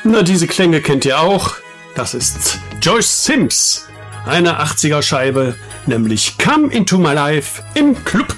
Na, diese Klänge kennt ihr auch. Das ist Joyce Sims. Eine 80er Scheibe, nämlich Come Into My Life im Club.